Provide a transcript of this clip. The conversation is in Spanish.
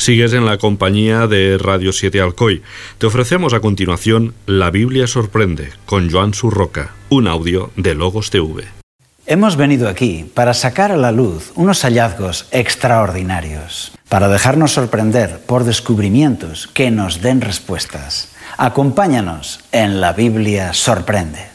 Sigues en la compañía de Radio 7 Alcoy. Te ofrecemos a continuación La Biblia Sorprende, con Joan Surroca, un audio de Logos TV. Hemos venido aquí para sacar a la luz unos hallazgos extraordinarios, para dejarnos sorprender por descubrimientos que nos den respuestas. Acompáñanos en La Biblia Sorprende.